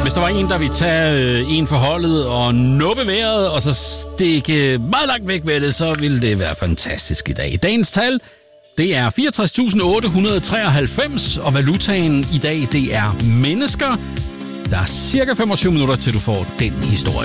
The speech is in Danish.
Hvis der var en, der ville tage en for holdet og nuppe vejret, og så stikke meget langt væk med det, så ville det være fantastisk i dag. Dagens tal, det er 64.893, og valutaen i dag, det er mennesker. Der er cirka 25 minutter, til du får den historie.